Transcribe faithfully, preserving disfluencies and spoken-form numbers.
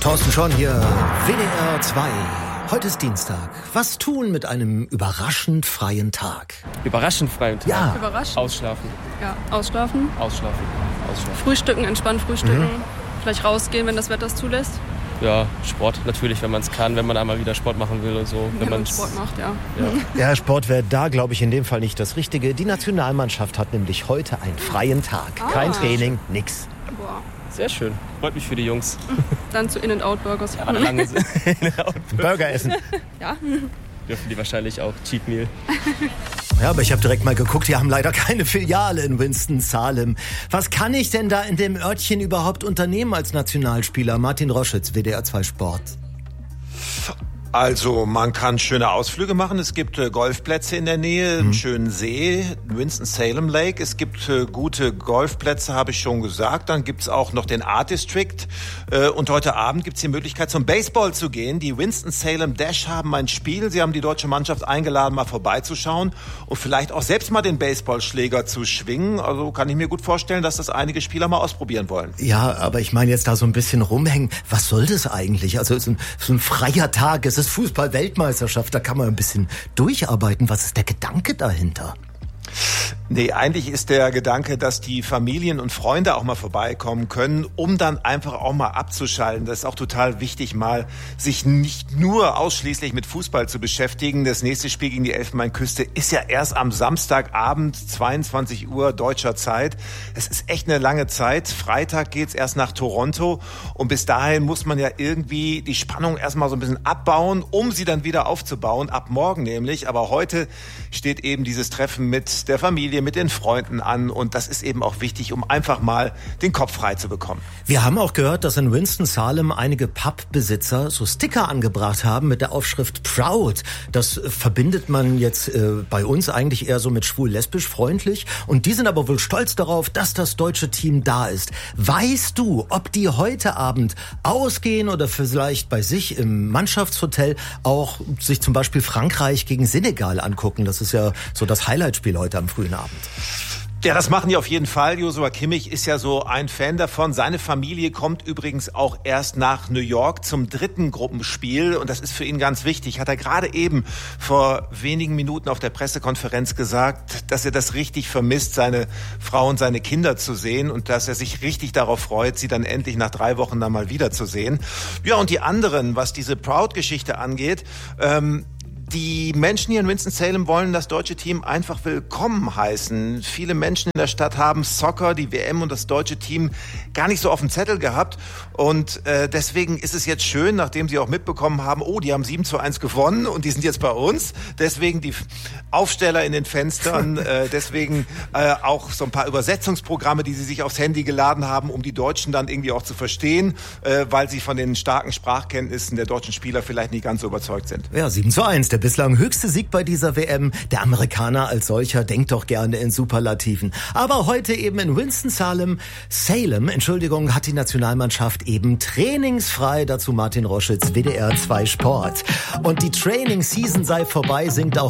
Thorsten Schorn hier, W D R zwei. Heute ist Dienstag. Was tun mit einem überraschend freien Tag? Überraschend freien Tag? Ja. Überraschend. Ausschlafen. Ja, ausschlafen. Ausschlafen. Ausschlafen. Frühstücken, entspannt frühstücken. Mhm. Vielleicht rausgehen, wenn das Wetter es zulässt. Ja, Sport natürlich, wenn man es kann, wenn man einmal wieder Sport machen will und so. Wenn, wenn man man's- Sport macht, ja. Ja. Ja, Sport wäre da, glaube ich, in dem Fall nicht das Richtige. Die Nationalmannschaft hat nämlich heute einen freien Tag. Kein Ah. Training, nix. Boah. Sehr schön. Freut mich für die Jungs. Dann zu In-N-Out-Burgers. Ja, lange sind- Burger essen. Ja. dürfen die wahrscheinlich auch Cheat Meal. Ja, aber ich habe direkt mal geguckt, die haben leider keine Filiale in Winston-Salem. Was kann ich denn da in dem Örtchen überhaupt unternehmen als Nationalspieler? Martin Roschitz, W D R zwei Sport. Also man kann schöne Ausflüge machen. Es gibt äh, Golfplätze in der Nähe, einen schönen See, Winston-Salem Lake. Es gibt äh, gute Golfplätze, habe ich schon gesagt. Dann gibt's auch noch den Art District. Äh, und heute Abend gibt's die Möglichkeit, zum Baseball zu gehen. Die Winston-Salem Dash haben ein Spiel. Sie haben die deutsche Mannschaft eingeladen, mal vorbeizuschauen und vielleicht auch selbst mal den Baseballschläger zu schwingen. Also kann ich mir gut vorstellen, dass das einige Spieler mal ausprobieren wollen. Ja, aber ich meine jetzt da so ein bisschen rumhängen. Was soll das eigentlich? Also so ein, so ein freier Tag, es ist Fußball-Weltmeisterschaft, da kann man ein bisschen durcharbeiten. Was ist der Gedanke dahinter? Nee, eigentlich ist der Gedanke, dass die Familien und Freunde auch mal vorbeikommen können, um dann einfach auch mal abzuschalten. Das ist auch total wichtig, mal sich nicht nur ausschließlich mit Fußball zu beschäftigen. Das nächste Spiel gegen die Elfenbeinküste ist ja erst am Samstagabend, zweiundzwanzig Uhr deutscher Zeit. Es ist echt eine lange Zeit. Freitag geht's erst nach Toronto und bis dahin muss man ja irgendwie die Spannung erstmal so ein bisschen abbauen, um sie dann wieder aufzubauen, ab morgen nämlich. Aber heute steht eben dieses Treffen mit der Familie, mit den Freunden an und das ist eben auch wichtig, um einfach mal den Kopf frei zu bekommen. Wir haben auch gehört, dass in Winston-Salem einige Pubbesitzer so Sticker angebracht haben mit der Aufschrift Proud. Das verbindet man jetzt äh, bei uns eigentlich eher so mit schwul-lesbisch freundlich und die sind aber wohl stolz darauf, dass das deutsche Team da ist. Weißt du, ob die heute Abend ausgehen oder vielleicht bei sich im Mannschaftshotel auch sich zum Beispiel Frankreich gegen Senegal angucken? Das ist ja so das Highlightspiel heute am frühen Abend. Ja, das machen die auf jeden Fall. Joshua Kimmich ist ja so ein Fan davon. Seine Familie kommt übrigens auch erst nach New York zum dritten Gruppenspiel und das ist für ihn ganz wichtig. Hat er gerade eben vor wenigen Minuten auf der Pressekonferenz gesagt, dass er das richtig vermisst, seine Frau und seine Kinder zu sehen und dass er sich richtig darauf freut, sie dann endlich nach drei Wochen dann mal wiederzusehen. Ja, und die anderen, was diese Proud-Geschichte angeht, ähm, die Menschen hier in Winston-Salem wollen das deutsche Team einfach willkommen heißen. Viele Menschen in der Stadt haben Soccer, die W M und das deutsche Team gar nicht so auf dem Zettel gehabt. Und äh, deswegen ist es jetzt schön, nachdem sie auch mitbekommen haben, oh, die haben sieben zu eins gewonnen und die sind jetzt bei uns. Deswegen die Aufsteller in den Fenstern, äh, deswegen äh, auch so ein paar Übersetzungsprogramme, die sie sich aufs Handy geladen haben, um die Deutschen dann irgendwie auch zu verstehen, äh, weil sie von den starken Sprachkenntnissen der deutschen Spieler vielleicht nicht ganz so überzeugt sind. Ja, sieben zu eins, der bislang höchste Sieg bei dieser W M. Der Amerikaner als solcher denkt doch gerne in Superlativen. Aber heute eben in Winston-Salem, Salem, Entschuldigung, hat die Nationalmannschaft eben trainingsfrei. Dazu Martin Roschitz, W D R zwei Sport. Und die Training-Season sei vorbei, singt auch